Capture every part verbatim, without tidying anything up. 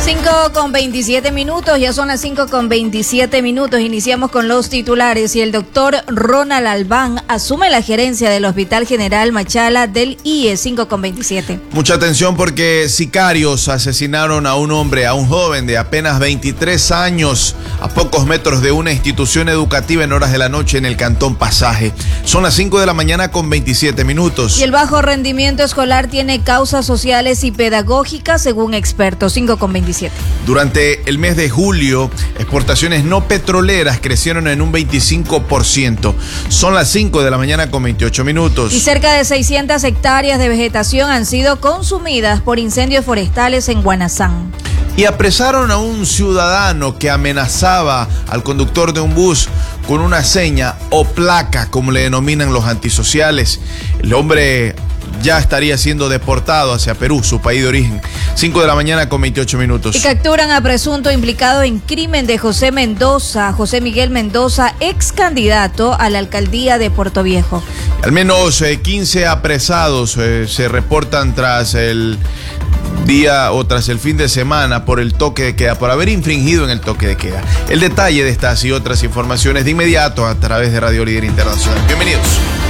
cinco con veintisiete minutos, ya son las cinco con veintisiete minutos. Iniciamos con los titulares y el doctor Ronald Albán asume la gerencia del Hospital General Machala del I E S. Cinco con veintisiete. Mucha atención porque sicarios asesinaron a un hombre, a un joven de apenas veintitrés años, a pocos metros de una institución educativa en horas de la noche en el Cantón Pasaje. Son las cinco de la mañana con veintisiete minutos. Y el bajo rendimiento escolar tiene causas sociales y pedagógicas según expertos. Cinco con veintisiete. Durante el mes de julio, exportaciones no petroleras crecieron en un veinticinco por ciento. Son las cinco de la mañana con veintiocho minutos. Y cerca de seiscientas hectáreas de vegetación han sido consumidas por incendios forestales en Guanazán. Y apresaron a un ciudadano que amenazaba al conductor de un bus con una seña o placa, como le denominan los antisociales. El hombre ya estaría siendo deportado hacia Perú, su país de origen. cinco de la mañana con veintiocho minutos. Y capturan a presunto implicado en crimen de José Mendoza, José Miguel Mendoza, ex candidato a la alcaldía de Puerto Viejo. Al menos eh, quince apresados eh, se reportan tras el día o tras el fin de semana por el toque de queda, por haber infringido en el toque de queda. El detalle de estas y otras informaciones de inmediato a través de Radio Líder Internacional. Bienvenidos.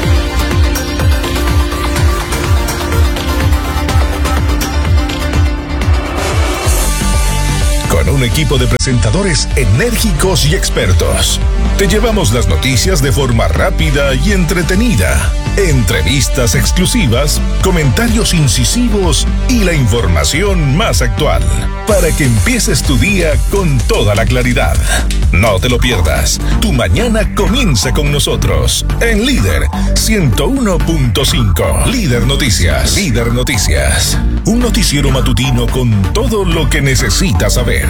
Con un equipo de presentadores enérgicos y expertos, te llevamos las noticias de forma rápida y entretenida. Entrevistas exclusivas, comentarios incisivos y la información más actual, para que empieces tu día con toda la claridad. No te lo pierdas. Tu mañana comienza con nosotros en Líder ciento uno punto cinco. Líder Noticias. Líder Noticias. Un noticiero matutino con todo lo que necesitas saber.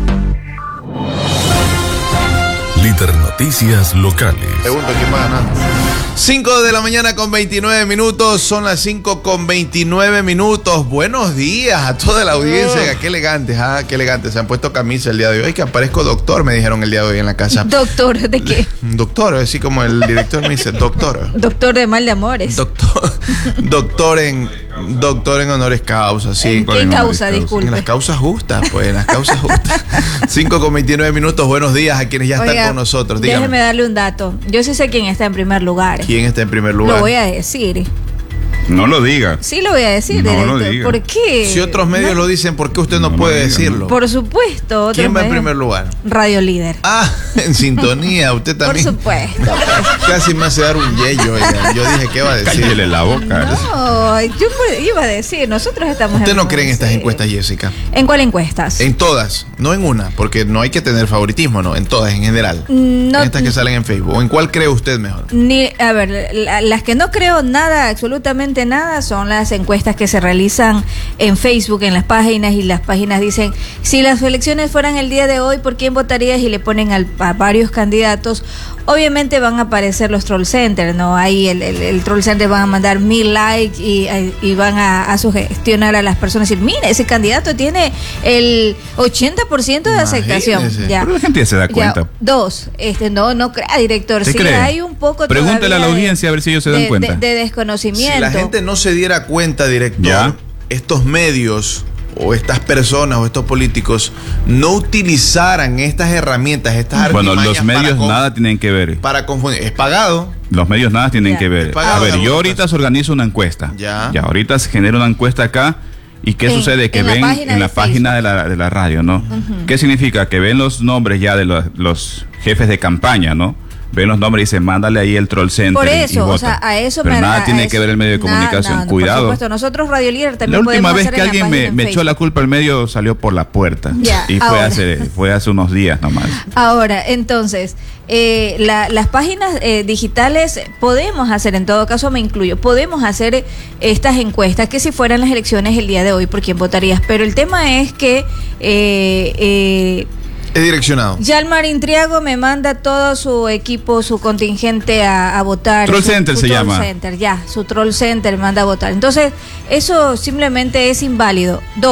Líder Noticias Locales. Pregunta quién va ganando. cinco de la mañana con veintinueve minutos, son las cinco con veintinueve minutos. Buenos días a toda la audiencia. Oh. Qué elegantes, ah, qué elegantes. Se han puesto camisa el día de hoy. Que aparezco doctor, me dijeron el día de hoy en la casa. ¿Doctor de qué? Doctor, así como el director me dice, doctor. Doctor de mal de amores. Doctor, doctor en doctor en honores causa, sí. ¿En qué causa, disculpe? En las causas justas, pues, en las causas justas. cinco con veintinueve minutos, buenos días a quienes ya Oiga, están con nosotros. Dígame. Déjeme darle un dato. Yo sí sé quién está en primer lugar. ¿Quién está en primer lugar? Lo voy a decir. No lo diga. Sí lo voy a decir, no director. Lo diga. ¿Por qué? Si otros medios no. lo dicen, ¿por qué usted no, no puede diga, decirlo? No. Por supuesto. ¿Quién va medios? en primer lugar? Radio Líder. Ah, en sintonía, usted también. Por supuesto. Pues. Casi me hace dar un yello, oiga. Yo dije, ¿qué va a decir? Cállele la boca. No, yo iba a decir, nosotros estamos... ¿Usted no cree en estas encuestas, Jessica? ¿En cuál encuestas? En todas, no en una, porque no hay que tener favoritismo, ¿no? En todas, en general. No, en estas que salen en Facebook. ¿En cuál cree usted mejor? Ni, a ver, la, las que no creo nada, absolutamente nada, son las encuestas que se realizan en Facebook, en las páginas, y las páginas dicen, si las elecciones fueran el día de hoy, ¿por quién votarías? Y le ponen al, a varios candidatos. Obviamente van a aparecer los troll centers, ¿no? Ahí el, el, el troll center van a mandar mil likes y, y van a, a sugestionar a las personas y decir, mira, ese candidato tiene el ochenta por ciento de aceptación. Ya. Pero la gente ya se da cuenta. Ya. Dos, este, no, no crea, director, sí cree? hay un poco Pregúntale a la audiencia a ver si ellos se dan de, cuenta. De, de desconocimiento. Si la gente no se diera cuenta, director, ¿ya? Estos medios o estas personas o estos políticos no utilizaran estas herramientas, estas bueno, artimañas. Los medios para nada tienen que ver. Para confundir. Es pagado. Los medios nada tienen ya. que ver. A ver, yo ahorita se organizo una encuesta. Ya. Ya, ahorita se genera una encuesta acá. ¿Y qué en, sucede? Que en ven la en la de página de la, de la radio, ¿no? Uh-huh. ¿Qué significa? Que ven los nombres ya de los, los jefes de campaña, ¿no? Ven los nombres y dicen, mándale ahí el troll center. Por eso, y, y vota. O sea, a eso Pero me nada a tiene eso, que ver el medio de comunicación. Nada, Cuidado. Por supuesto, nosotros Radio Líder también la última vez hacer que alguien me, me echó la culpa al medio salió por la puerta. Ya, y fue ahora. hace, fue hace unos días nomás. Ahora, entonces, eh, la, las páginas eh, digitales podemos hacer, en todo caso me incluyo, podemos hacer eh, estas encuestas que si fueran las elecciones el día de hoy, ¿por quién votarías? Pero el tema es que... Eh, eh, Es direccionado. Yalmar Intriago me manda todo su equipo, su contingente a, a votar. Troll su, Center su se troll llama. Center, ya, su Troll Center manda a votar. Entonces, eso simplemente es inválido. Dos,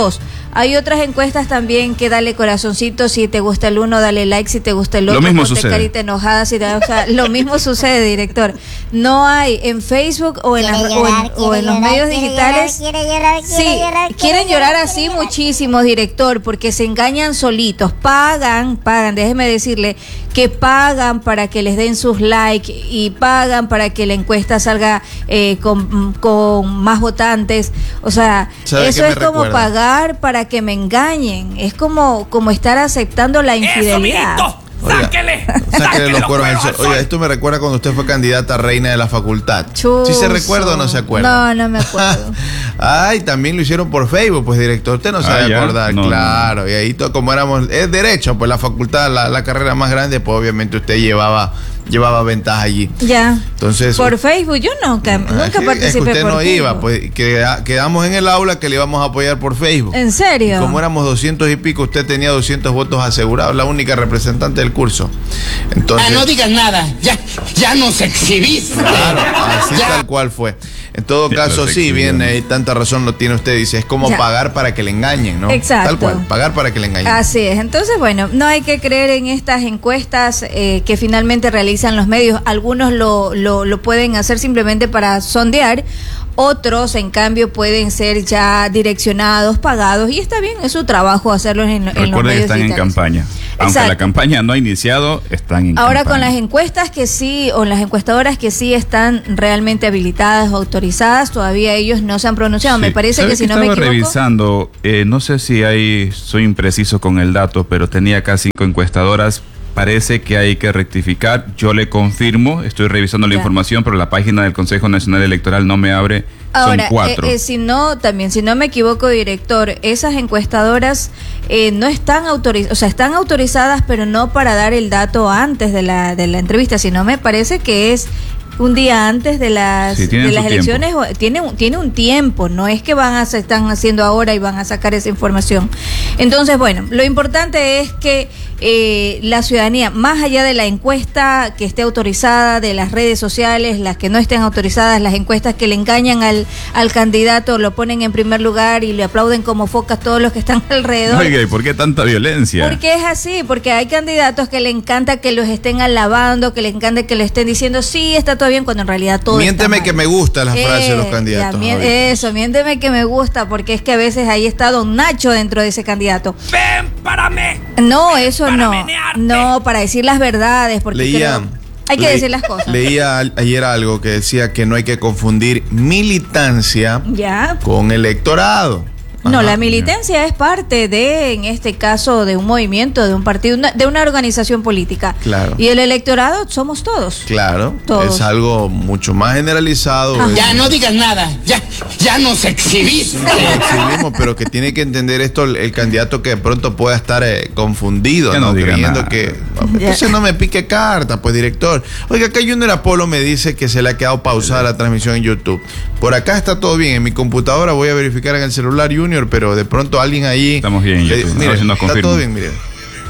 Hay otras encuestas también que dale corazoncito si te gusta el uno, dale like si te gusta el otro. Lo mismo ponte sucede. carita enojada, si te, o sea, lo mismo sucede, director. No hay en Facebook o en, las, Quiere o en, llorar, o en quiere los llorar, medios quiere digitales. llorar, quiere llorar, quiere Sí, llorar, quiere quieren llorar llorar, así quiere llorar. muchísimos, director, porque se engañan solitos. Pagan, pagan, déjeme decirle que pagan para que les den sus likes y pagan para que la encuesta salga eh, con, con más votantes. O sea, ¿sabe eso qué es me como recuerda? pagar para que me engañen. Es como, como estar aceptando la infidelidad. Oiga, ¡Sáquele! sáquele los cueros al sol. al sol. Oiga, esto me recuerda cuando usted fue candidata a reina de la facultad. Chuzo. ¿Sí se recuerda o no se acuerda? No, no me acuerdo. Ay, también lo hicieron por Facebook, pues director, usted no se Ah, debe ya. acordar, No, claro. Y ahí to- como éramos, es derecho, pues la facultad, la, la carrera más grande, pues obviamente usted llevaba, llevaba ventaja allí. Ya. Entonces, Por Facebook, yo nunca, ah, nunca sí, participé es que usted por no Facebook. iba, pues queda- quedamos en el aula que le íbamos a apoyar por Facebook. ¿En serio? Y como éramos doscientos y pico, usted tenía doscientos votos asegurados, la única representante del curso. Entonces, Ah, no digas nada. Ya, ya nos exhibiste. claro, así Ya. tal cual fue. En todo Ya, caso, perfecto, sí, bien, ya. eh, tanta razón lo tiene usted, dice, es como Ya. pagar para que le engañen, ¿no? Exacto. Tal cual, pagar para que le engañen. Así es. Entonces, bueno, no hay que creer en estas encuestas eh, que finalmente realizan los medios. Algunos lo, lo, lo pueden hacer simplemente para sondear. Otros, en cambio, pueden ser ya direccionados, pagados. Y está bien, es su trabajo hacerlo en, en los Recuerden que medios están en digitales. campaña. Aunque Exacto. la campaña no ha iniciado, están en Ahora campaña. con las encuestas que sí, o las encuestadoras que sí están realmente habilitadas o autorizadas, todavía ellos no se han pronunciado. Sí. Me parece ¿Sabe que si no estaba me equivoco... revisando, eh, no sé si hay, soy impreciso con el dato, pero tenía acá cinco encuestadoras. Parece que hay que rectificar. Yo le confirmo, estoy revisando la Ya. información, pero la página del Consejo Nacional Electoral no me abre. Ahora, Son cuatro. eh, eh, si no, también, si no me equivoco, director, esas encuestadoras eh, no están autorizadas, o sea, están autorizadas, pero no para dar el dato antes de la, de la entrevista, sino me parece que es un día antes de las, Sí, tienen de las su elecciones, o- tiene, un- tiene un tiempo, no es que van a se están haciendo ahora y van a sacar esa información. Entonces, bueno, lo importante es que eh, la ciudadanía, más allá de la encuesta que esté autorizada, de las redes sociales, las que no estén autorizadas, las encuestas que le engañan al, al candidato, lo ponen en primer lugar y le aplauden como focas todos los que están alrededor. Oiga, ¿y por qué tanta violencia? Porque es así, porque hay candidatos que le encanta que los estén alabando, que le encanta que le estén diciendo, sí, está todo bien, cuando en realidad todo Miénteme está que mal. me gustan las frases de los Eh, candidatos. ya, mien- ahorita. eso, miénteme que me gusta, porque es que a veces ahí está Don Nacho dentro de ese candidato. Ven para mí. No, eso Para no. menearte. No, para decir las verdades, porque Leía, creo- hay que leí- decir las cosas. Leía a- ayer algo que decía que no hay que confundir militancia Ya. con electorado. No, Ajá. la militancia es parte de, en este caso, de un movimiento, de un partido, una- de una organización política. Claro. Y el electorado somos todos. Claro, Todos. es algo mucho más generalizado. Ajá. es- Ya no digas nada. Ya, ya nos exhibiste. exhibimos, pero que tiene que entender esto el, el candidato que de pronto pueda estar eh, confundido, Que no ¿no? diga Creyendo nada. que. Entonces no me pique carta, pues director. Oiga, acá Junior Apolo me dice que se le ha quedado pausada la transmisión en YouTube. Por acá está todo bien. En mi computadora voy a verificar en el celular, Junior, pero de pronto alguien ahí. Estamos bien en le- YouTube, a mire, ver si nos está confirma. todo bien, mire.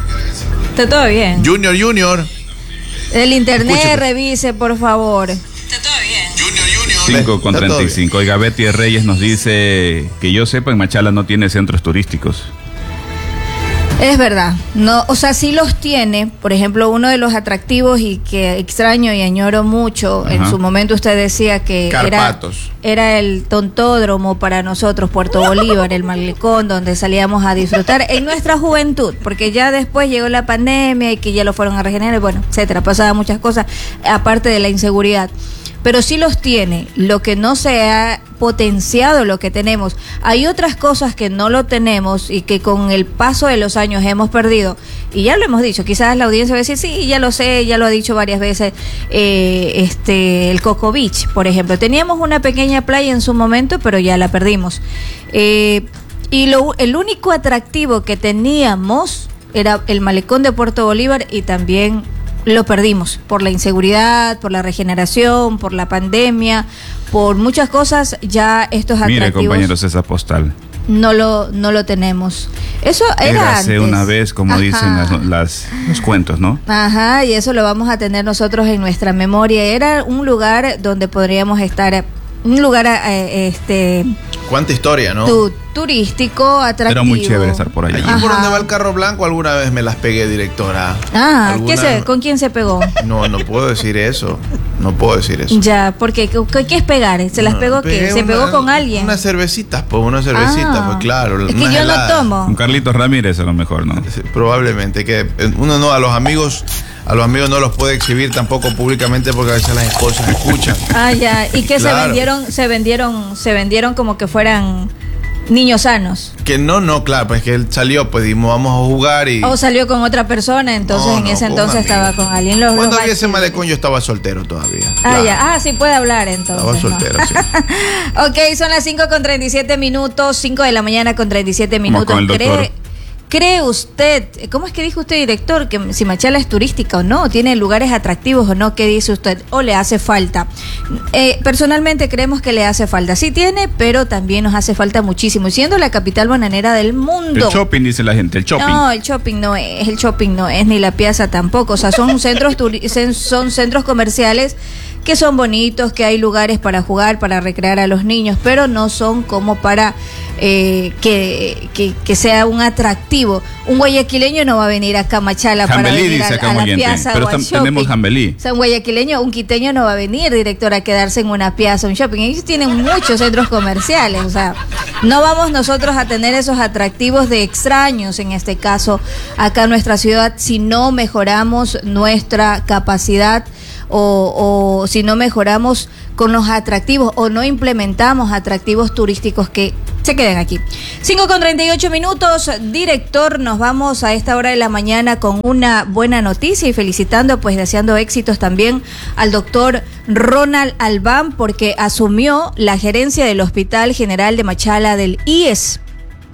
Está todo bien. Junior, Junior. El internet, Escuche, pues. revise, por favor. cinco con Está todo treinta y cinco. Oiga, Betty Reyes nos dice que yo sepa, en Machala no tiene centros turísticos. Es verdad, no, o sea, sí los tiene. Por ejemplo, uno de los atractivos y que extraño y añoro mucho, en Ajá. su momento usted decía que era, Carpatos. era el tontódromo para nosotros, Puerto Bolívar, el malecón, donde salíamos a disfrutar en nuestra juventud, porque ya después llegó la pandemia y que ya lo fueron a regenerar, y bueno, etcétera, pasaban muchas cosas, aparte de la inseguridad. Pero sí los tiene, lo que no se ha potenciado lo que tenemos. Hay otras cosas que no lo tenemos y que con el paso de los años hemos perdido. Y ya lo hemos dicho, quizás la audiencia va a decir, sí, ya lo sé, ya lo ha dicho varias veces, eh, este, el Coco Beach, por ejemplo. Teníamos una pequeña playa en su momento, pero ya la perdimos. Eh, y lo, el único atractivo que teníamos era el malecón de Puerto Bolívar y también lo perdimos por la inseguridad, por la regeneración, por la pandemia, por muchas cosas. Ya estos Mire, atractivos compañeros, esa postal. no lo no lo tenemos. Eso era Érase antes. una vez, como Ajá. dicen las, las- los cuentos, ¿no? Ajá, y eso lo vamos a tener nosotros en nuestra memoria. Era un lugar donde podríamos estar, un lugar eh, este Cuánta historia, ¿no? Tu, turístico, atractivo. Era muy chévere estar por allá. Allí Ajá. por donde va el carro blanco alguna vez me las pegué, directora. Ah, ¿Alguna? ¿qué se, ¿con quién se pegó? No, no puedo decir eso. No puedo decir eso. Ya, porque ¿qué, qué es pegar? ¿Se las No, pegó pegué qué? ¿Se una- pegó con alguien? Unas cervecitas, pues, unas cervecitas, Ah, pues claro. es que unas yo no heladas. tomo. Con Carlitos Ramírez a lo mejor, ¿no? Sí, probablemente, que uno no, a los amigos, a los amigos no los puede exhibir tampoco públicamente porque a veces las esposas escuchan. Ah, ya. Y que se Claro. vendieron, se vendieron, se vendieron como que fueran niños sanos. Que no, no, claro, pues que él salió, pues dijimos, vamos a jugar y... O salió con otra persona, entonces No, en no, ese con entonces amigos. estaba con alguien. Los, Cuando los había ese baches. malecón yo estaba soltero todavía. Ah, claro. ya. Ah, sí puede hablar entonces. Estaba ¿no? soltero, sí. Ok, son las cinco con treinta y siete minutos, cinco de la mañana con treinta y siete Como minutos. con el doctor. ¿Cree, ¿Cree usted, cómo es que dijo usted, director, que si Machala es turística o no, tiene lugares atractivos o no? ¿Qué dice usted? ¿O le hace falta? Eh, personalmente creemos que le hace falta. Sí tiene, pero también nos hace falta muchísimo. Y siendo la capital bananera del mundo. El shopping, dice la gente, el shopping. No, el shopping no es, el shopping no es, ni la piazza tampoco. O sea, son centros turi- cen- son centros comerciales que son bonitos, que hay lugares para jugar, para recrear a los niños, pero no son como para eh, que, que, que sea un atractivo. Un guayaquileño no va a venir acá a Machala para Jambelí, venir dice a, acá a un la oyente, piazza pero o al tam- shopping. tenemos Jambelí. O sea, un guayaquileño, un quiteño no va a venir, director, a quedarse en una piazza, un shopping. Ellos tienen muchos centros comerciales, o sea, no vamos nosotros a tener esos atractivos de extraños, en este caso, acá en nuestra ciudad, si no mejoramos nuestra capacidad o, o si no mejoramos con los atractivos o no implementamos atractivos turísticos que se queden aquí. cinco con treinta y ocho minutos, director, nos vamos a esta hora de la mañana con una buena noticia y felicitando, pues deseando éxitos también al doctor Ronald Albán porque asumió la gerencia del Hospital General de Machala del I E S.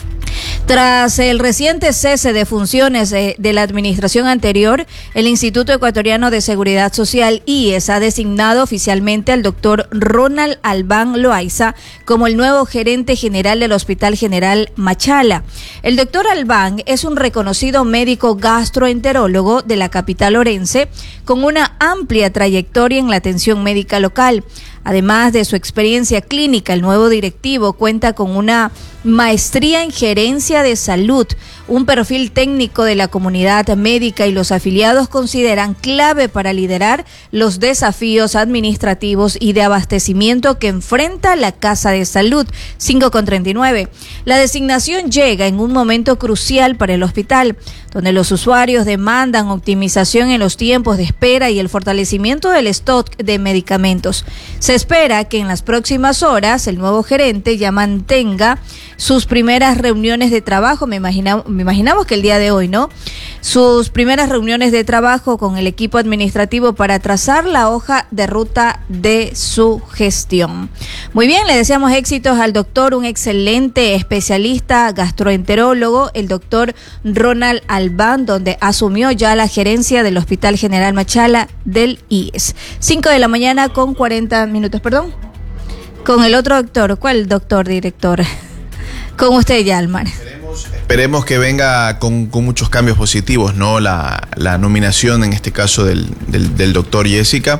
Tras el reciente cese de funciones de, de la administración anterior, el Instituto Ecuatoriano de Seguridad Social, I E S, ha designado oficialmente al doctor Ronald Albán Loaiza como el nuevo gerente general del Hospital General Machala. El doctor Albán es un reconocido médico gastroenterólogo de la capital orense con una amplia trayectoria en la atención médica local. Además de su experiencia clínica, el nuevo directivo cuenta con una maestría en gerencia de salud, un perfil técnico de la comunidad médica y los afiliados consideran clave para liderar los desafíos administrativos y de abastecimiento que enfrenta la Casa de Salud. cinco con treinta y nueve. La designación llega en un momento crucial para el hospital, donde los usuarios demandan optimización en los tiempos de espera y el fortalecimiento del stock de medicamentos. Se espera que en las próximas horas el nuevo gerente ya mantenga sus primeras reuniones de trabajo, me, imagina, me imaginamos que el día de hoy, ¿no? Sus primeras reuniones de trabajo con el equipo administrativo para trazar la hoja de ruta de su gestión. Muy bien, le deseamos éxitos al doctor, un excelente especialista gastroenterólogo, el doctor Ronald Albán, donde asumió ya la gerencia del Hospital General Machala del I E S. cinco de la mañana con cuarenta minutos, perdón. Con el otro doctor, ¿cuál doctor, director? Con usted, Yalmar. Esperemos, esperemos que venga con, con muchos cambios positivos, ¿no? La, la nominación, en este caso, del, del, del doctor Jessica,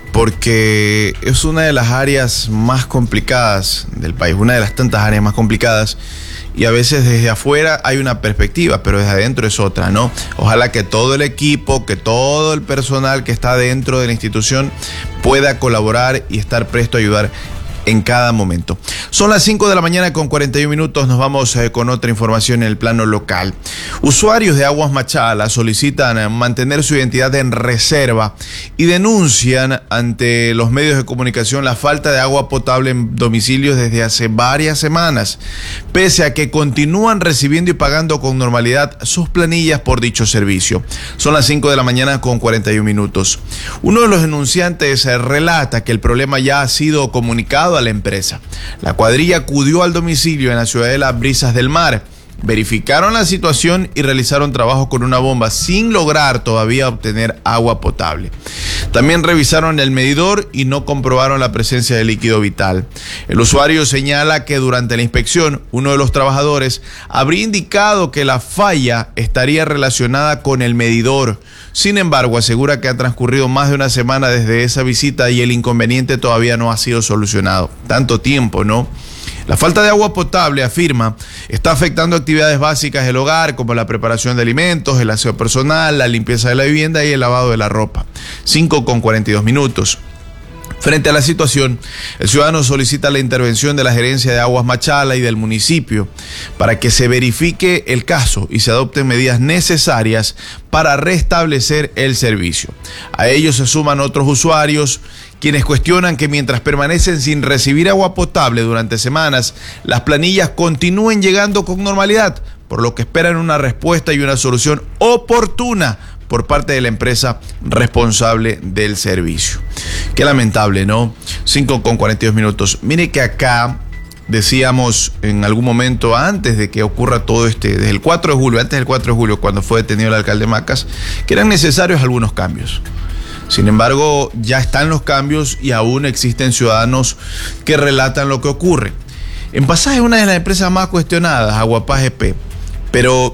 porque es una de las áreas más complicadas del país, una de las tantas áreas más complicadas, y a veces desde afuera hay una perspectiva, pero desde adentro es otra, ¿no? Ojalá que todo el equipo, que todo el personal que está dentro de la institución pueda colaborar y estar presto a ayudar en cada momento. Son las cinco de la mañana con cuarenta y un minutos, nos vamos eh, con otra información en el plano local. Usuarios de Aguas Machala solicitan eh, mantener su identidad en reserva y denuncian ante los medios de comunicación la falta de agua potable en domicilios desde hace varias semanas, pese a que continúan recibiendo y pagando con normalidad sus planillas por dicho servicio. Son las cinco de la mañana con cuarenta y un minutos. Uno de los denunciantes eh, relata que el problema ya ha sido comunicado a la empresa. La cuadrilla acudió al domicilio en la ciudadela Brisas del Mar, verificaron la situación y realizaron trabajo con una bomba sin lograr todavía obtener agua potable. También revisaron el medidor y no comprobaron la presencia de líquido vital. El usuario señala que durante la inspección uno de los trabajadores habría indicado que la falla estaría relacionada con el medidor. Sin embargo, asegura que ha transcurrido más de una semana desde esa visita y el inconveniente todavía no ha sido solucionado. Tanto tiempo, ¿no? La falta de agua potable, afirma, está afectando actividades básicas del hogar, como la preparación de alimentos, el aseo personal, la limpieza de la vivienda y el lavado de la ropa. cinco con cuarenta y dos minutos. Frente a la situación, el ciudadano solicita la intervención de la Gerencia de Aguas Machala y del municipio para que se verifique el caso y se adopten medidas necesarias para restablecer el servicio. A ello se suman otros usuarios, quienes cuestionan que mientras permanecen sin recibir agua potable durante semanas, las planillas continúen llegando con normalidad, por lo que esperan una respuesta y una solución oportuna por parte de la empresa responsable del servicio. Qué lamentable, ¿no? cinco con cuarenta y dos minutos. Mire que acá decíamos en algún momento antes de que ocurra todo este, desde el cuatro de julio, antes del cuatro de julio, cuando fue detenido el alcalde Macas, que eran necesarios algunos cambios. Sin embargo, ya están los cambios y aún existen ciudadanos que relatan lo que ocurre. En Pasaje es una de las empresas más cuestionadas, Aguapaz E P, pero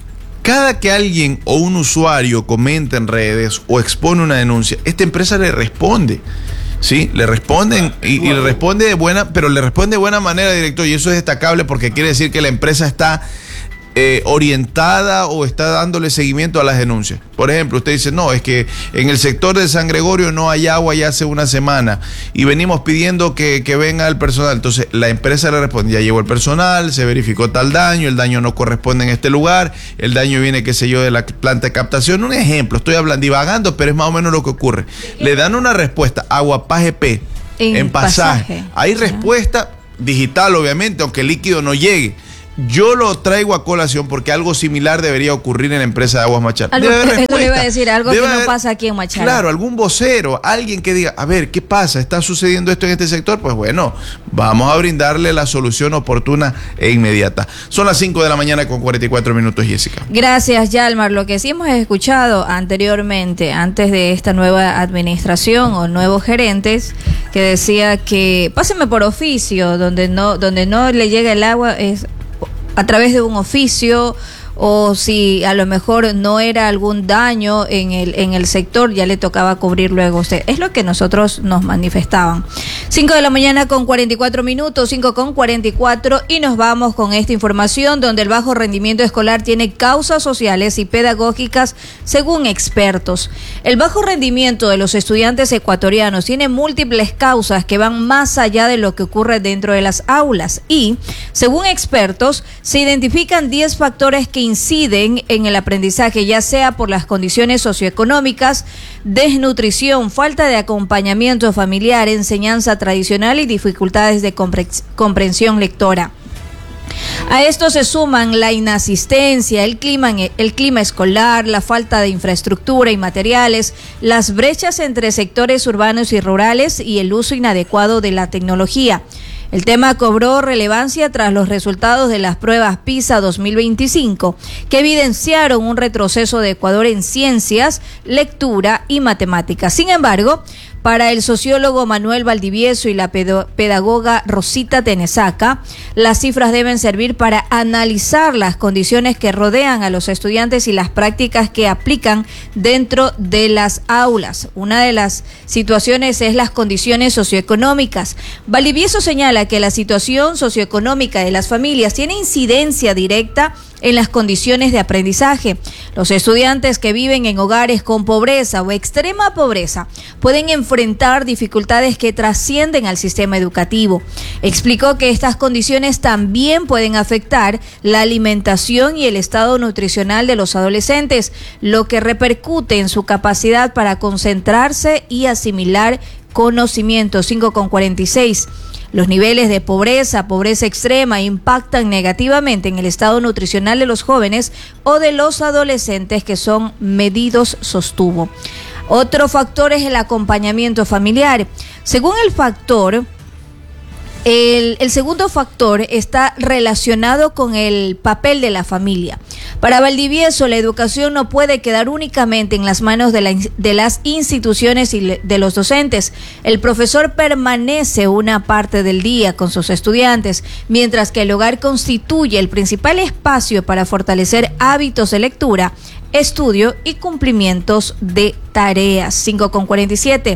cada que alguien o un usuario comenta en redes o expone una denuncia, esta empresa le responde, ¿sí? Le responden y, y le responde de buena, pero le responde de buena manera, director, y eso es destacable porque quiere decir que la empresa está eh, orientada o está dándole seguimiento a las denuncias. Por ejemplo, usted dice, no, es que en el sector de San Gregorio no hay agua ya hace una semana y venimos pidiendo que, que venga el personal. Entonces la empresa le responde, ya llegó el personal, se verificó tal daño, el daño no corresponde en este lugar, el daño viene, qué sé yo, de la planta de captación. Un ejemplo, estoy hablando, divagando, pero es más o menos lo que ocurre. Le dan una respuesta, Aguapaz E P, en, en Pasaje. Pasaje. Hay respuesta digital, obviamente, aunque el líquido no llegue. Yo lo traigo a colación porque algo similar debería ocurrir en la empresa de Aguas Machala. Algo, esto le iba a decir, algo Debe que no haber, pasa aquí en Machala. Claro, algún vocero, alguien que diga, a ver, ¿qué pasa? ¿Está sucediendo esto en este sector? Pues bueno, vamos a brindarle la solución oportuna e inmediata. Son las cinco de la mañana con cuarenta y cuatro minutos, Jessica. Gracias, Yalmar. Lo que sí hemos escuchado anteriormente, antes de esta nueva administración o nuevos gerentes, que decía que pásenme por oficio, donde no, donde no le llega el agua es a través de un oficio, o si a lo mejor no era algún daño en el en el sector, ya le tocaba cubrir luego a usted. Es lo que nosotros nos manifestaban. cinco de la mañana con cuarenta y cuatro minutos, cinco con cuarenta y cuatro, y nos vamos con esta información donde el bajo rendimiento escolar tiene causas sociales y pedagógicas según expertos. El bajo rendimiento de los estudiantes ecuatorianos tiene múltiples causas que van más allá de lo que ocurre dentro de las aulas y, según expertos, se identifican diez factores que inciden en el aprendizaje, ya sea por las condiciones socioeconómicas, desnutrición, falta de acompañamiento familiar, enseñanza tradicional y dificultades de comprensión lectora. A esto se suman la inasistencia, el clima, el clima escolar, la falta de infraestructura y materiales, las brechas entre sectores urbanos y rurales y el uso inadecuado de la tecnología. El tema cobró relevancia tras los resultados de las pruebas PISA dos mil veinticinco, que evidenciaron un retroceso de Ecuador en ciencias, lectura y matemáticas. Sin embargo, para el sociólogo Manuel Valdivieso y la pedagoga Rosita Tenesaca, las cifras deben servir para analizar las condiciones que rodean a los estudiantes y las prácticas que aplican dentro de las aulas. Una de las situaciones es las condiciones socioeconómicas. Valdivieso señala que la situación socioeconómica de las familias tiene incidencia directa en las condiciones de aprendizaje. Los estudiantes que viven en hogares con pobreza o extrema pobreza pueden enfrentar dificultades que trascienden al sistema educativo. Explicó que estas condiciones también pueden afectar la alimentación y el estado nutricional de los adolescentes, lo que repercute en su capacidad para concentrarse y asimilar conocimiento. Cinco con cuarenta y seis. Los niveles de pobreza, pobreza extrema, impactan negativamente en el estado nutricional de los jóvenes o de los adolescentes que son medidos, sostuvo. Otro factor es el acompañamiento familiar. Según el factor, el, el segundo factor está relacionado con el papel de la familia. Para Valdivieso, la educación no puede quedar únicamente en las manos de, la, de las instituciones y de los docentes. El profesor permanece una parte del día con sus estudiantes, mientras que el hogar constituye el principal espacio para fortalecer hábitos de lectura, estudio y cumplimientos de tareas. cinco con cuarenta y siete.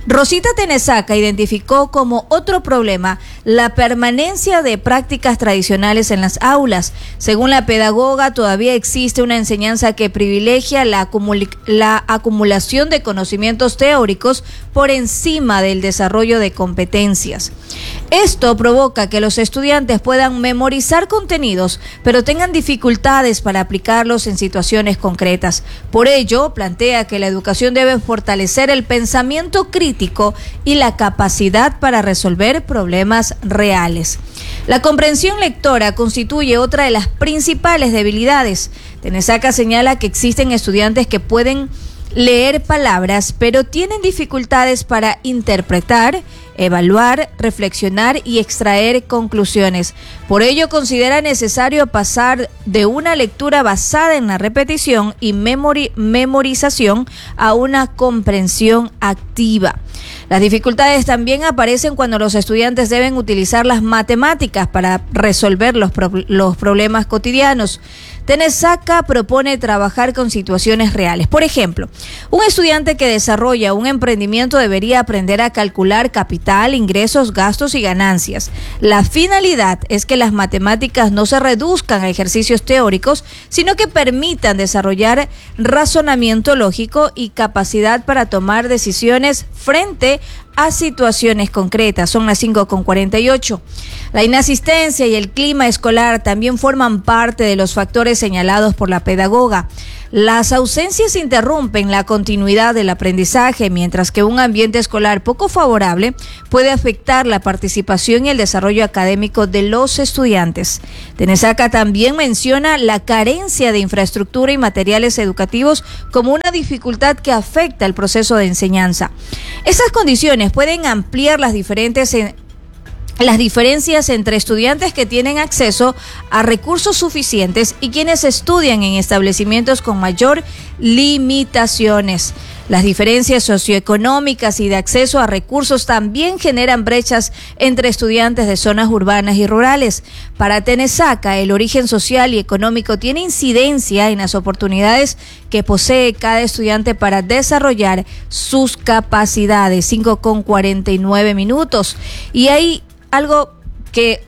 Rosita Tenesaca identificó como otro problema la permanencia de prácticas tradicionales en las aulas. Según la pedagoga, todavía existe una enseñanza que privilegia la, acumul- la acumulación de conocimientos teóricos por encima del desarrollo de competencias. Esto provoca que los estudiantes puedan memorizar contenidos, pero tengan dificultades para aplicarlos en situaciones concretas. Por ello, plantea que la educación debe fortalecer el pensamiento crítico y la capacidad para resolver problemas reales. La comprensión lectora constituye otra de las principales debilidades. Tenesaca señala que existen estudiantes que pueden leer palabras, pero tienen dificultades para interpretar, evaluar, reflexionar y extraer conclusiones. Por ello, considera necesario pasar de una lectura basada en la repetición y memori- memorización a una comprensión activa. Las dificultades también aparecen cuando los estudiantes deben utilizar las matemáticas para resolver los, pro- los problemas cotidianos. Tenesaca propone trabajar con situaciones reales. Por ejemplo, un estudiante que desarrolla un emprendimiento debería aprender a calcular capital, ingresos, gastos y ganancias. La finalidad es que las matemáticas no se reduzcan a ejercicios teóricos, sino que permitan desarrollar razonamiento lógico y capacidad para tomar decisiones frente a situaciones concretas. Son las cinco con cuarenta y ocho. La inasistencia y el clima escolar también forman parte de los factores señalados por la pedagoga. Las ausencias interrumpen la continuidad del aprendizaje, mientras que un ambiente escolar poco favorable puede afectar la participación y el desarrollo académico de los estudiantes. Tenesaca también menciona la carencia de infraestructura y materiales educativos como una dificultad que afecta el proceso de enseñanza. Esas condiciones pueden ampliar las diferentes en las diferencias entre estudiantes que tienen acceso a recursos suficientes y quienes estudian en establecimientos con mayor limitaciones. Las diferencias socioeconómicas y de acceso a recursos también generan brechas entre estudiantes de zonas urbanas y rurales. Para Tenesaca, el origen social y económico tiene incidencia en las oportunidades que posee cada estudiante para desarrollar sus capacidades. cinco con cuarenta y nueve minutos. Y hay algo que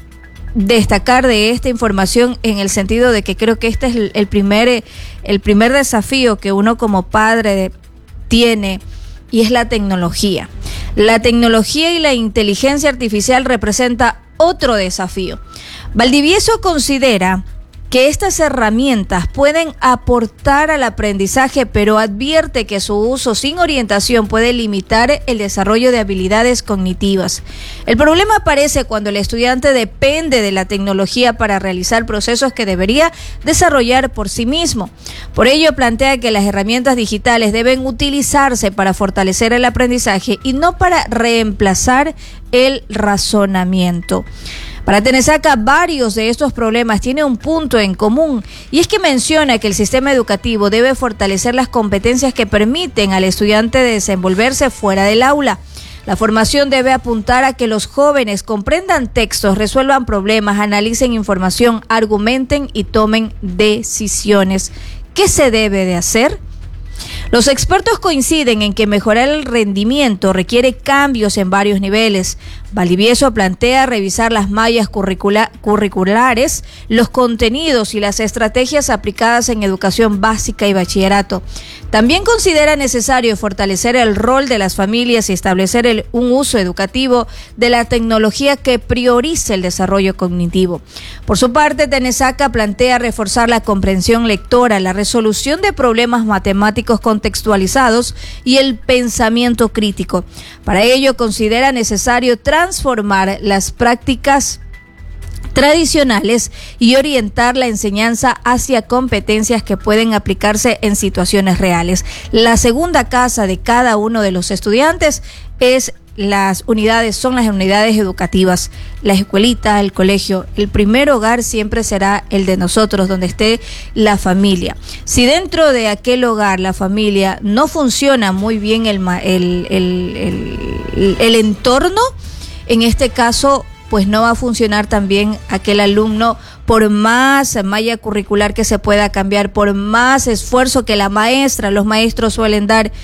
destacar de esta información en el sentido de que creo que este es el primer, el primer desafío que uno como padre tiene, y es la tecnología. La tecnología y la inteligencia artificial representa otro desafío. Valdivieso considera que estas herramientas pueden aportar al aprendizaje, pero advierte que su uso sin orientación puede limitar el desarrollo de habilidades cognitivas. El problema aparece cuando el estudiante depende de la tecnología para realizar procesos que debería desarrollar por sí mismo. Por ello, plantea que las herramientas digitales deben utilizarse para fortalecer el aprendizaje y no para reemplazar el razonamiento. Para Tenesaca, varios de estos problemas tienen un punto en común, y es que menciona que el sistema educativo debe fortalecer las competencias que permiten al estudiante desenvolverse fuera del aula. La formación debe apuntar a que los jóvenes comprendan textos, resuelvan problemas, analicen información, argumenten y tomen decisiones. ¿Qué se debe de hacer? Los expertos coinciden en que mejorar el rendimiento requiere cambios en varios niveles. Valdivieso plantea revisar las mallas curricula- curriculares, los contenidos y las estrategias aplicadas en educación básica y bachillerato. También considera necesario fortalecer el rol de las familias y establecer el, un uso educativo de la tecnología que priorice el desarrollo cognitivo. Por su parte, Tenesaca plantea reforzar la comprensión lectora, la resolución de problemas matemáticos contextualizados y el pensamiento crítico. Para ello, considera necesario transformar las prácticas tradicionales y orientar la enseñanza hacia competencias que pueden aplicarse en situaciones reales. La segunda casa de cada uno de los estudiantes es las unidades, son las unidades educativas, la escuelita, el colegio. El primer hogar siempre será el de nosotros, donde esté la familia. Si dentro de aquel hogar, la familia, no funciona muy bien el, el, el, el, el entorno, en este caso, pues no va a funcionar también aquel alumno, por más malla curricular que se pueda cambiar, por más esfuerzo que la maestra, los maestros suelen dar.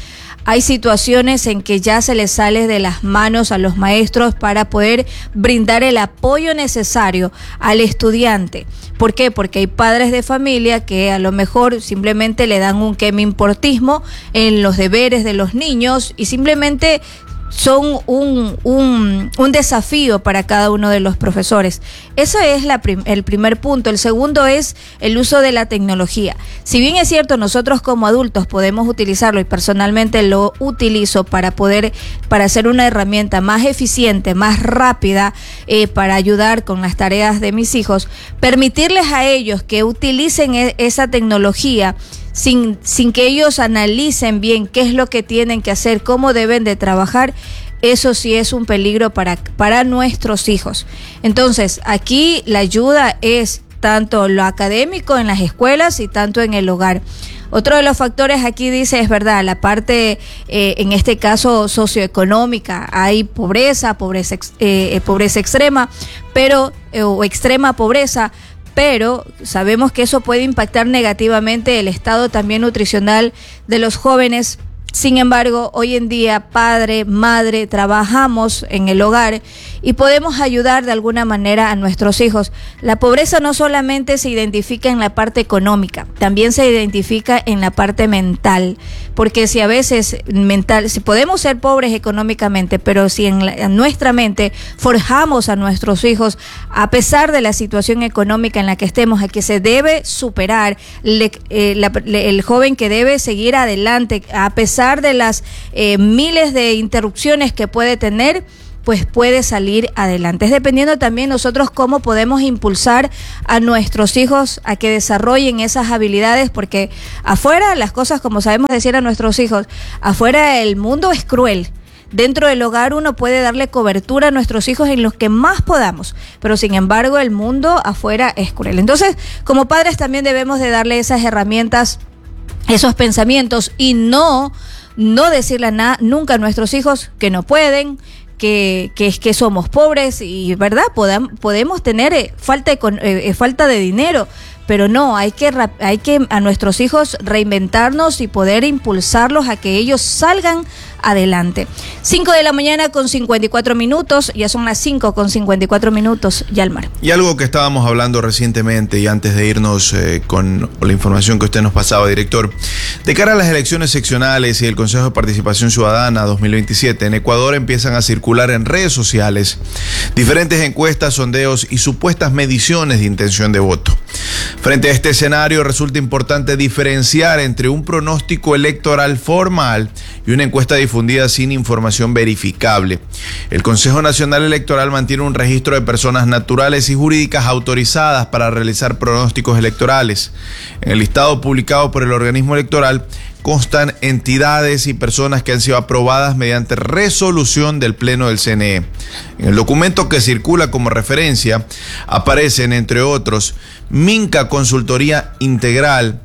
Hay situaciones en que ya se les sale de las manos a los maestros para poder brindar el apoyo necesario al estudiante. ¿Por qué? Porque hay padres de familia que a lo mejor simplemente le dan un que me importismo en los deberes de los niños y simplemente son un, un, un desafío para cada uno de los profesores. Ese es la prim- el primer punto. El segundo es el uso de la tecnología. Si bien es cierto, nosotros como adultos podemos utilizarlo, y personalmente lo utilizo para poder, para hacer una herramienta más eficiente, más rápida, eh, para ayudar con las tareas de mis hijos, permitirles a ellos que utilicen e- esa tecnología Sin, sin que ellos analicen bien qué es lo que tienen que hacer, cómo deben de trabajar, eso sí es un peligro para, para nuestros hijos. Entonces, aquí la ayuda es tanto lo académico en las escuelas y tanto en el hogar. Otro de los factores aquí dice, es verdad, la parte, eh, en este caso, socioeconómica. Hay pobreza, pobreza, ex, eh, pobreza extrema, pero, eh, o extrema pobreza, pero sabemos que eso puede impactar negativamente el estado también nutricional de los jóvenes. Sin embargo, hoy en día, padre, madre, trabajamos en el hogar y podemos ayudar de alguna manera a nuestros hijos. La pobreza no solamente se identifica en la parte económica, también se identifica en la parte mental, porque si a veces mental, si podemos ser pobres económicamente, pero si en, la, en nuestra mente forjamos a nuestros hijos, a pesar de la situación económica en la que estemos, a que se debe superar, le, eh, la, le, el joven que debe seguir adelante, a pesar de las eh, miles de interrupciones que puede tener, pues puede salir adelante. Es dependiendo también nosotros cómo podemos impulsar a nuestros hijos a que desarrollen esas habilidades, porque afuera las cosas, como sabemos decir a nuestros hijos, afuera el mundo es cruel. Dentro del hogar uno puede darle cobertura a nuestros hijos en los que más podamos, pero sin embargo el mundo afuera es cruel. Entonces, como padres también debemos de darle esas herramientas, esos pensamientos, y no, no decirle nada nunca a nuestros hijos que no pueden, que, que es que somos pobres, y verdad, podam, podemos tener eh, falta, de, eh, falta de dinero, pero no, hay que, hay que a nuestros hijos reinventarnos y poder impulsarlos a que ellos salgan adelante. cinco de la mañana con cincuenta y cuatro minutos, ya son las cinco con cincuenta y cuatro minutos, Yalmar. Y algo que estábamos hablando recientemente, y antes de irnos eh, con la información que usted nos pasaba, director, de cara a las elecciones seccionales y el Consejo de Participación Ciudadana dos mil veintisiete, en Ecuador empiezan a circular en redes sociales diferentes encuestas, sondeos y supuestas mediciones de intención de voto. Frente a este escenario, resulta importante diferenciar entre un pronóstico electoral formal y una encuesta difundida sin información verificable. El Consejo Nacional Electoral mantiene un registro de personas naturales y jurídicas autorizadas para realizar pronósticos electorales. En el listado publicado por el organismo electoral constan entidades y personas que han sido aprobadas mediante resolución del Pleno del C N E. En el documento que circula como referencia aparecen, entre otros, Minca Consultoría Integral,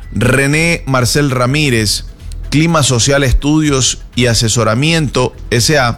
René Marcel Ramírez, Clima Social Estudios y Asesoramiento S A,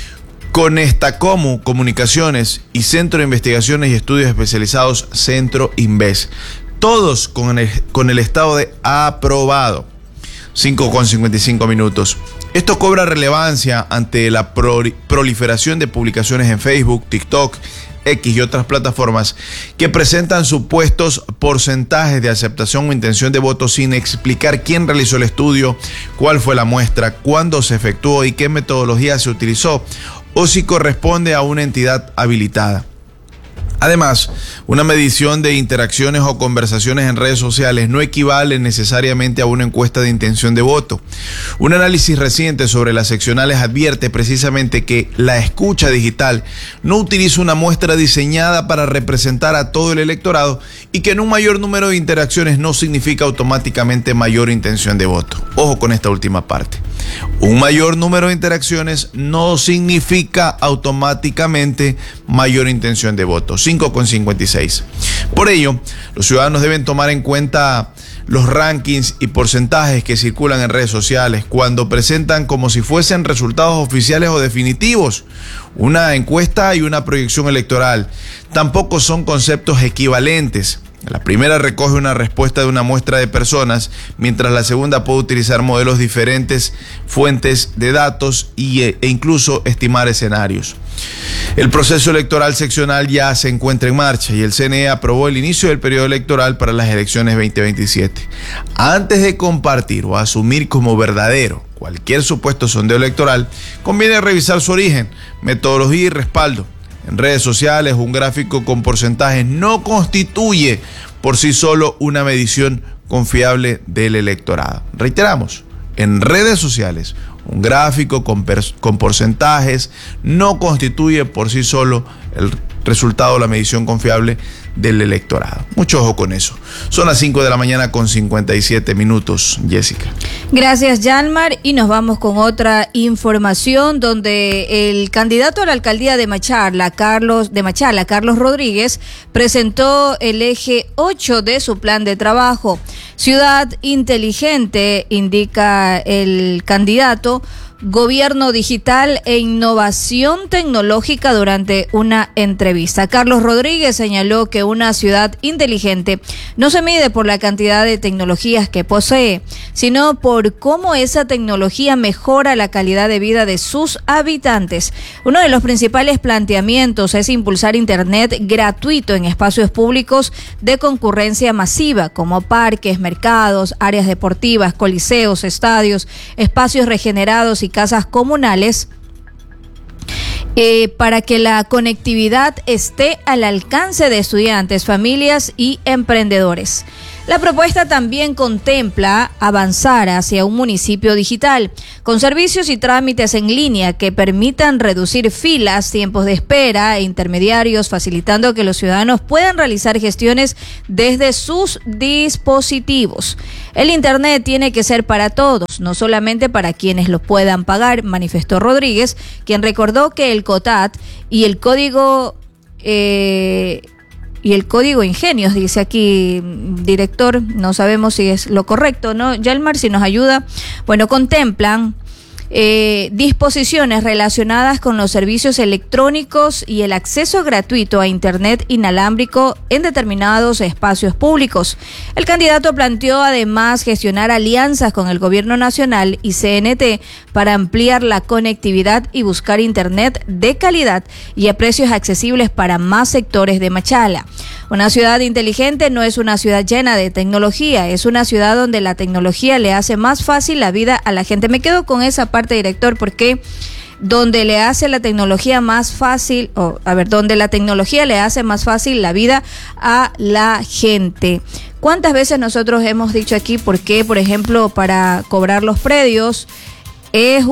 Conestacomu Comunicaciones y Centro de Investigaciones y Estudios Especializados Centro Inves. Todos con el, con el estado de aprobado. cinco con cincuenta y cinco minutos. Esto cobra relevancia ante la pro, proliferación de publicaciones en Facebook, TikTok, X y otras plataformas que presentan supuestos porcentajes de aceptación o intención de voto sin explicar quién realizó el estudio, cuál fue la muestra, cuándo se efectuó y qué metodología se utilizó, o si corresponde a una entidad habilitada. Además, una medición de interacciones o conversaciones en redes sociales no equivale necesariamente a una encuesta de intención de voto. Un análisis reciente sobre las seccionales advierte precisamente que la escucha digital no utiliza una muestra diseñada para representar a todo el electorado y que en un mayor número de interacciones no significa automáticamente mayor intención de voto. Ojo con esta última parte. Un mayor número de interacciones no significa automáticamente mayor intención de voto. cinco con cincuenta y seis. Por ello, los ciudadanos deben tomar en cuenta los rankings y porcentajes que circulan en redes sociales cuando presentan como si fuesen resultados oficiales o definitivos una encuesta y una proyección electoral. Tampoco son conceptos equivalentes. La primera recoge una respuesta de una muestra de personas, mientras la segunda puede utilizar modelos diferentes, fuentes de datos y, e incluso estimar escenarios. El proceso electoral seccional ya se encuentra en marcha y el C N E aprobó el inicio del periodo electoral para las elecciones veinte veintisiete. Antes de compartir o asumir como verdadero cualquier supuesto sondeo electoral, conviene revisar su origen, metodología y respaldo. En redes sociales, un gráfico con porcentajes no constituye por sí solo una medición confiable del electorado. Reiteramos, en redes sociales, un gráfico con, con porcentajes no constituye por sí solo el resultado, la medición confiable del electorado. Mucho ojo con eso. Son las cinco de la mañana con cincuenta y siete minutos, Jessica. Gracias, Yanmar, y nos vamos con otra información donde el candidato a la alcaldía de Machala, Carlos de Machala, Carlos Rodríguez, presentó el eje ocho de su plan de trabajo. Ciudad inteligente, indica el candidato, gobierno digital e innovación tecnológica durante una entrevista. Carlos Rodríguez señaló que una ciudad inteligente no se mide por la cantidad de tecnologías que posee, sino por cómo esa tecnología mejora la calidad de vida de sus habitantes. Uno de los principales planteamientos es impulsar Internet gratuito en espacios públicos de concurrencia masiva, como parques, mercados, áreas deportivas, coliseos, estadios, espacios regenerados y casas comunales, eh, para que la conectividad esté al alcance de estudiantes, familias y emprendedores. La propuesta también contempla avanzar hacia un municipio digital, con servicios y trámites en línea que permitan reducir filas, tiempos de espera e intermediarios, facilitando que los ciudadanos puedan realizar gestiones desde sus dispositivos. El Internet tiene que ser para todos, no solamente para quienes lo puedan pagar, manifestó Rodríguez, quien recordó que el COTAT y el código... Eh, Y el código Ingenios, dice aquí, director, no sabemos si es lo correcto, ¿no? Yalmar, si nos ayuda. Bueno, contemplan eh, disposiciones relacionadas con los servicios electrónicos y el acceso gratuito a Internet inalámbrico en determinados espacios públicos. El candidato planteó además gestionar alianzas con el gobierno nacional y C N T para ampliar la conectividad y buscar Internet de calidad y a precios accesibles para más sectores de Machala. Una ciudad inteligente no es una ciudad llena de tecnología, es una ciudad donde la tecnología le hace más fácil la vida a la gente. Me quedo con esa parte, director, porque donde le hace la tecnología más fácil, o a ver, donde la tecnología le hace más fácil la vida a la gente. ¿Cuántas veces nosotros hemos dicho aquí por qué, por ejemplo, para cobrar los predios es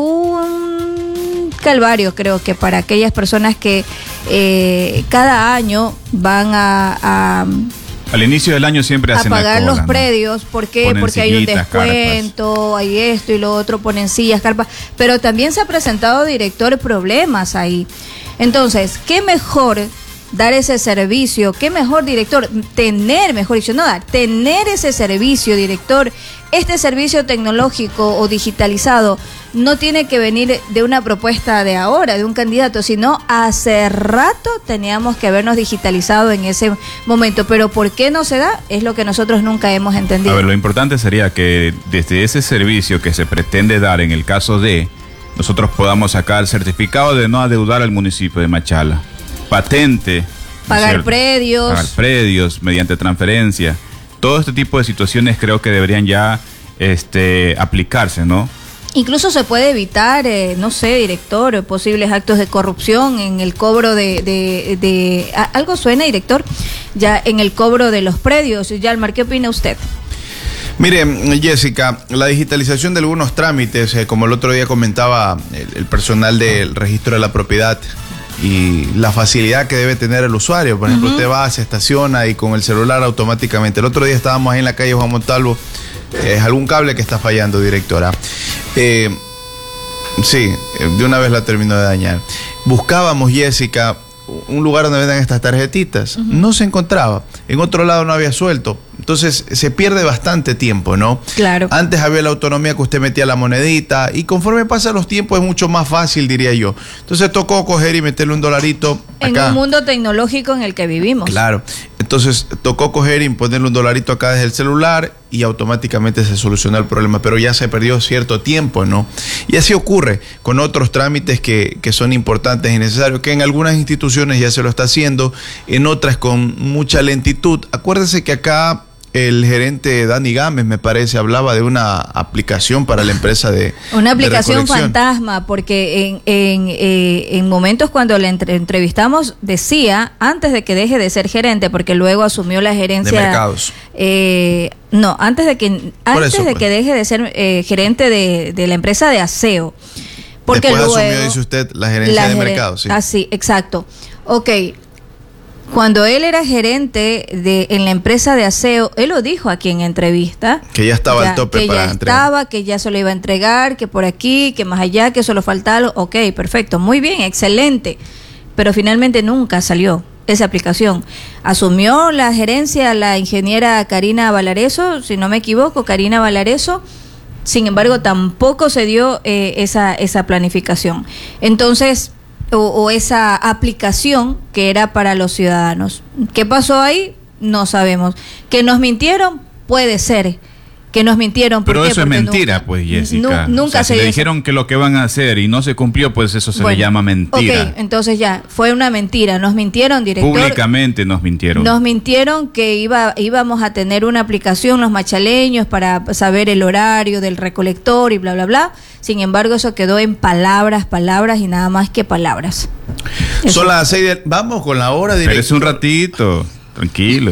un calvario, creo que para aquellas personas que eh, cada año van a, a al inicio del año siempre hacen a pagar la cola, los ¿no? predios? ¿Por qué? Ponen Porque hay un sillitas, descuento, carpas. Hay esto y lo otro, ponen sillas, carpas, pero también se ha presentado, director, problemas ahí. Entonces, ¿qué mejor dar ese servicio? ¿Qué mejor, director? Tener, mejor dicho, no dar, tener ese servicio, director. Este servicio tecnológico o digitalizado no tiene que venir de una propuesta de ahora, de un candidato, sino hace rato teníamos que habernos digitalizado en ese momento. Pero ¿por qué no se da? Es lo que nosotros nunca hemos entendido. A ver, lo importante sería que desde ese servicio que se pretende dar en el caso de, nosotros podamos sacar certificado de no adeudar al municipio de Machala, patente, pagar ¿no? predios, pagar predios mediante transferencia. Todo este tipo de situaciones creo que deberían ya este, aplicarse, ¿no? Incluso se puede evitar, eh, no sé, director, posibles actos de corrupción en el cobro de, de, de a, algo suena, director, ya en el cobro de los predios. Yalmar, ¿qué opina usted? Mire, Jessica, la digitalización de algunos trámites, eh, como el otro día comentaba el, el personal del registro de la propiedad, y la facilidad que debe tener el usuario. Por ejemplo, uh-huh. usted va, se estaciona y con el celular automáticamente. El otro día estábamos ahí en la calle Juan Montalvo, es algún cable que está fallando, directora. Eh, sí, de una vez la terminó de dañar. Buscábamos, Jessica, un lugar donde vendan estas tarjetitas. Uh-huh. No se encontraba. En otro lado no había suelto. Entonces se pierde bastante tiempo, ¿no? Claro. Antes había la autonomía que usted metía la monedita y conforme pasan los tiempos es mucho más fácil, diría yo. Entonces tocó coger y meterle un dolarito acá. En un mundo tecnológico en el que vivimos. Claro. Entonces tocó coger y ponerle un dolarito acá desde el celular y automáticamente se solucionó el problema, pero ya se perdió cierto tiempo, ¿no? Y así ocurre con otros trámites que, que son importantes y necesarios, que en algunas instituciones ya se lo está haciendo, en otras con mucha lentitud. Acuérdese que acá el gerente Dani Gámez, me parece, hablaba de una aplicación para la empresa de Una aplicación de recolección. fantasma, porque en, en, eh, en momentos cuando le entre, entrevistamos decía, antes de que deje de ser gerente, porque luego asumió la gerencia... De mercados. Eh, no, antes de que antes eso, de pues. que deje de ser eh, gerente de, de la empresa de aseo. Porque Después luego, asumió, dice usted, la gerencia la de geren- mercados. Sí. Ah, sí, exacto. Ok. Cuando él era gerente de en la empresa de aseo, él lo dijo aquí en entrevista. Que ya estaba al tope que para ya entregar. estaba, que ya se lo iba a entregar, que por aquí, que más allá, que solo faltaba algo. Ok, perfecto, muy bien, excelente. Pero finalmente nunca salió esa aplicación. Asumió la gerencia la ingeniera Karina Valareso, si no me equivoco, Karina Valareso. Sin embargo, tampoco se dio eh, esa, esa planificación. Entonces... O, o esa aplicación que era para los ciudadanos. ¿Qué pasó ahí? No sabemos. ¿Que nos mintieron? Puede ser que nos mintieron. ¿Por Pero qué? eso es Porque mentira, nunca, pues, Jessica. nu- nunca O sea, se si le dio dijeron que lo que van a hacer y no se cumplió, pues eso se Bueno, le llama mentira. Ok, entonces ya, fue una mentira. Nos mintieron, director. Públicamente nos mintieron. Nos mintieron que iba, íbamos a tener una aplicación los machaleños para saber el horario del recolector y bla, bla, bla. Sin embargo, eso quedó en palabras, palabras y nada más que palabras. Eso. Son las seis de... Vamos con la hora Pero es directo. un ratito, tranquilo.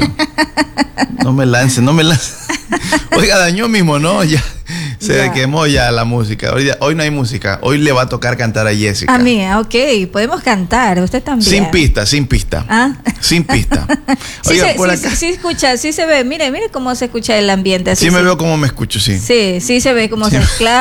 No me lance, no me lance. Oiga, dañó mismo, ¿no? Ya se Ya. quemó ya la música. Hoy, hoy no hay música. Hoy le va a tocar cantar a Jessica. A mí, ok, podemos cantar, usted también. Sin pista, sin pista. ¿Ah? Sin pista. Sí, Oiga, se, por sí, acá. sí escucha, sí se ve, mire, mire cómo se escucha el ambiente. Así Sí me sí. veo como me escucho, sí. Sí, sí se ve cómo Sí. se... Claro.